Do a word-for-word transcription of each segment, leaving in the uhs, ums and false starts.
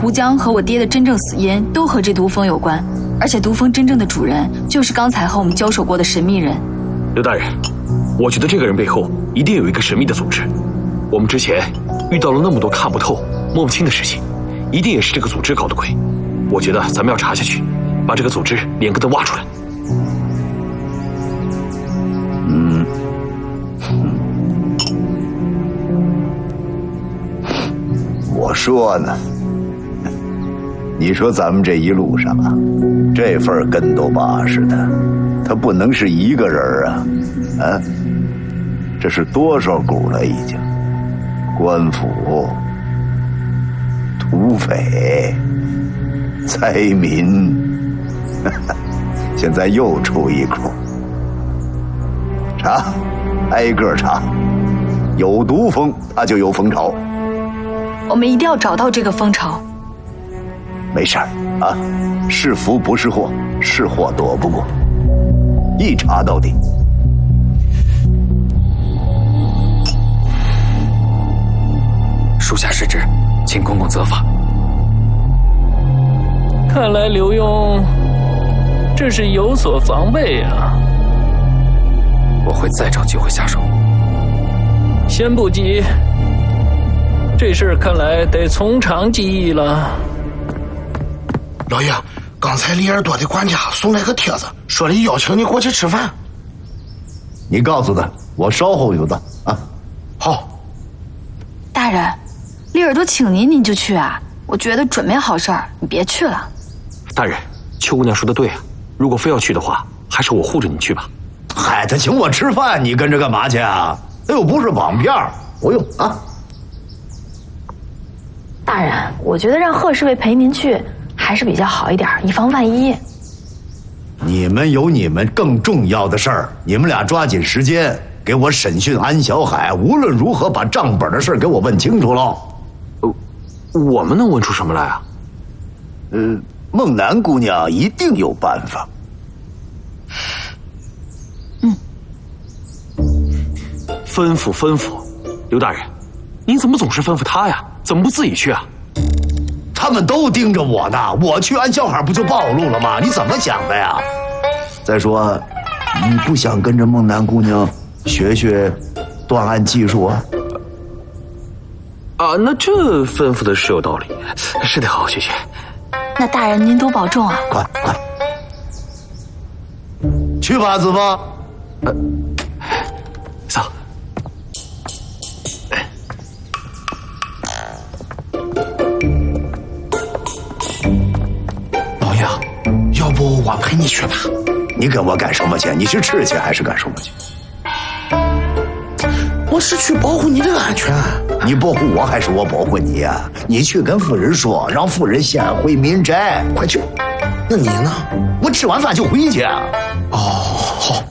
胡江和我爹的真正死因都和这毒蜂有关，而且毒蜂真正的主人就是刚才和我们交手过的神秘人。 刘大人，我觉得这个人背后一定有一个神秘的组织。我们之前遇到了那么多看不透、摸不清的事情，一定也是这个组织搞的鬼。我觉得咱们要查下去，把这个组织连个灯挖出来。 嗯，我说呢，你说咱们这一路上啊，这份跟斗巴似的，他不能是一个人啊，啊，这是多少股了已经？官府、土匪、灾民，现在又出一股。查，挨个查，有毒蜂，它就有蜂巢。 我们一定要找到这个蜂巢。 没事儿啊，是福不是祸，是祸躲不过，一查到底。 属下失职，请公公责罚。 看来刘墉这是有所防备啊。 我会再找机会下手。 先不急，这事儿看来得从长计议了。 老爷，刚才里尔多的管家送来个帖子，说的邀请你过去吃饭。 你告诉他，我稍后就到啊。 好。 大人，利尔多请您，您就去啊？我觉得准没好事儿，你别去了。 大人，邱姑娘说的对啊，如果非要去的话，还是我护着你去吧。 嗨，他请我吃饭，你跟着干嘛去啊？他又不是网骗，不用啊。 大人，我觉得让贺侍卫陪您去还是比较好一点，以防万一。 你们有你们更重要的事儿，你们俩抓紧时间给我审讯安小海，无论如何把账本的事给我问清楚喽。 呃，我们能问出什么来啊？ 呃，孟楠姑娘一定有办法。 嗯。 吩咐吩咐，刘大人，您怎么总是吩咐他呀？怎么不自己去啊？ 他们都盯着我呢，我去安小海不就暴露了吗？你怎么想的呀？再说，你不想跟着孟楠姑娘学学断案技术啊？ 啊，那这吩咐的是有道理，是得好好学学。 那大人您多保重啊！ 快快，去吧，子枫。 呃，走。 老爷，要不我陪你去吧？ 你跟我干什么去？你是吃去还是干什么去？ 我是去保护你的安全。 你保护我还是我保护你呀？你去跟夫人说，让夫人先回民宅，快去。 那你呢？ 我吃完饭就回去。 哦，好。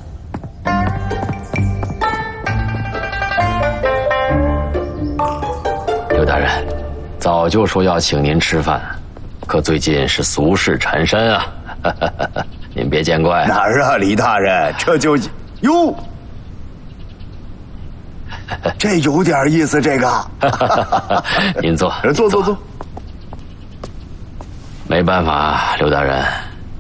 刘大人，早就说要请您吃饭，可最近是俗事缠身啊，您别见怪。 哪儿啊，李大人，这就哟。这有点意思，这个。 您坐， 坐坐坐。 没办法，刘大人，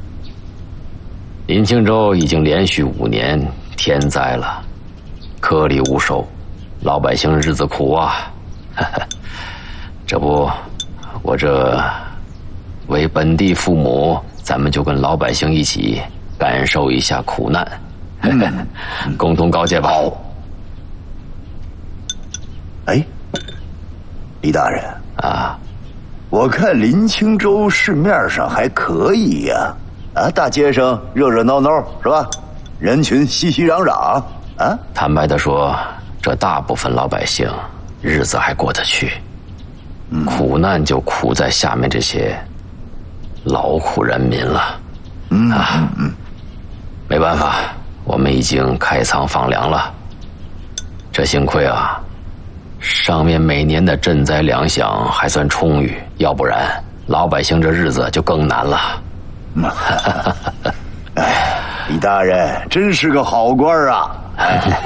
林清州已经连续五年天灾了，颗粒无收，老百姓日子苦啊。这不，我这为本地父母，咱们就跟老百姓一起感受一下苦难，嗯、共同告诫吧。 好。哎，李大人啊， 我看林清州市面上还可以呀，啊，大街上热热闹闹是吧？人群熙熙攘攘啊。 坦白的说，这大部分老百姓日子还过得去，嗯、苦难就苦在下面这些劳苦人民了。 嗯啊， 嗯嗯， 没办法，我们已经开仓放粮了。这幸亏啊。上面每年的赈灾粮饷还算充裕，要不然老百姓这日子就更难了。 哎，李大人真是个好官啊！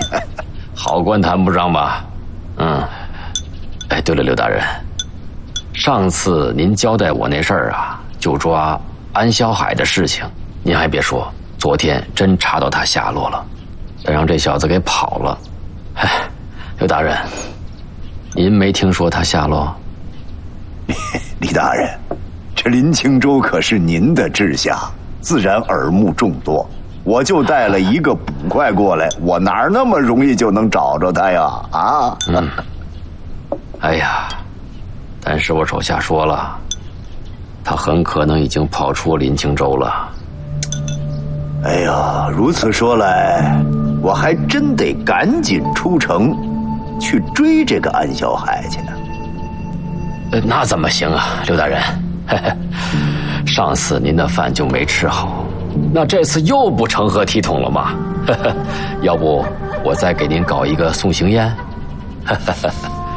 好官谈不上吧？嗯。哎，对了，刘大人， 上次您交代我那事儿啊，就抓安小海的事情，您还别说，昨天真查到他下落了，但让这小子给跑了。哎，刘大人，您没听说他下落？ 李大人，这林清州可是您的治下，自然耳目众多。我就带了一个捕快过来，我哪儿那么容易就能找着他呀？啊！ 嗯。哎呀，但是我手下说了，他很可能已经跑出林清州了。 哎呀，如此说来，我还真得赶紧出城，去追这个安小海去呢。 呃，那怎么行啊，刘大人？嘿嘿，上次您的饭就没吃好，那这次又不成何体统了吗？呵呵，要不我再给您搞一个送行宴？呵呵，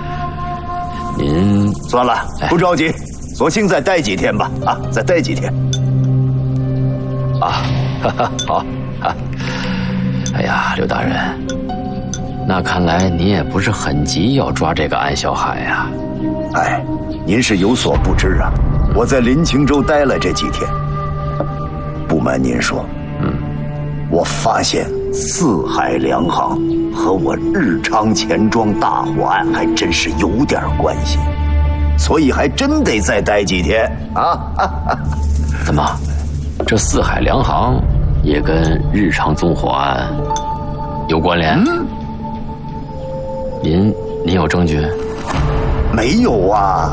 您算了，不着急，索性再待几天吧。啊，再待几天。 啊，哈哈，好。哈，哎呀，刘大人，那看来您也不是很急要抓这个安小海呀。 哎，您是有所不知啊，我在林清州待了这几天，不瞒您说，嗯，我发现四海粮行和我日昌钱庄大火案还真是有点关系，所以还真得再待几天啊。 怎么，这四海粮行也跟日昌纵火案有关联？嗯，您您有证据？ 没有啊。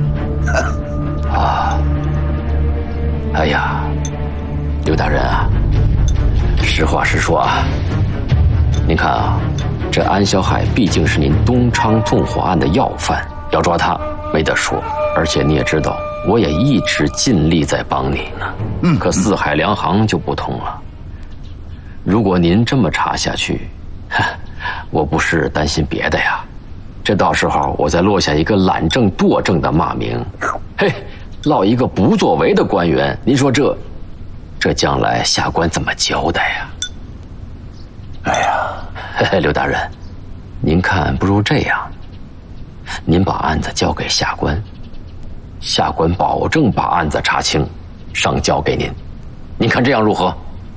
啊，哎呀，刘大人啊，实话实说啊，您看啊，这安小海毕竟是您东昌纵火案的要犯，要抓他没得说，而且你也知道，我也一直尽力在帮你呢。嗯，可四海粮行就不同了，如果您这么查下去，我不是担心别的呀，这到时候我再落下一个懒政惰政的骂名，嘿，落一个不作为的官员，您说这这将来下官怎么交代呀？ 哎呀， 嘿嘿，刘大人，您看不如这样，您把案子交给下官，下官保证把案子查清，上交给您，您看这样如何？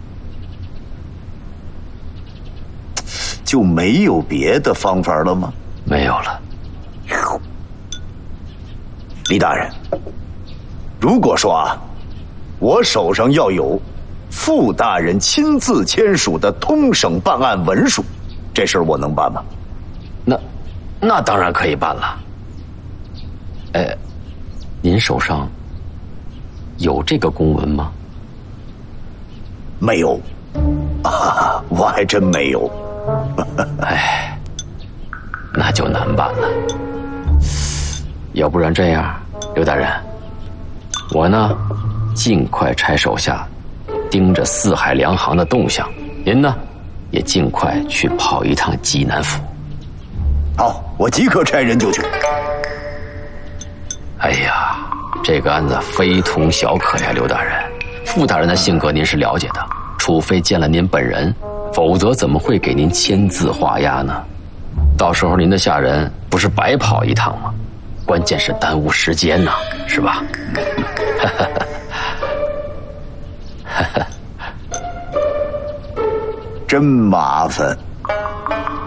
就没有别的方法了吗？ 没有了。 李大人，如果说啊，我手上要有傅大人亲自签署的通省办案文书，这事儿我能办吗？ 那那当然可以办了。哎，您手上有这个公文吗？ 没有啊，我还真没有。 哎，那就难办了。要不然这样，刘大人，我呢尽快差手下盯着四海粮行的动向，您呢也尽快去跑一趟济南府。 好，我即刻差人就去。 哎呀，这个案子非同小可呀，刘大人。傅大人的性格您是了解的，除非见了您本人，否则怎么会给您签字画押呢？到时候您的下人不是白跑一趟吗？关键是耽误时间呐，是吧？ 真麻烦。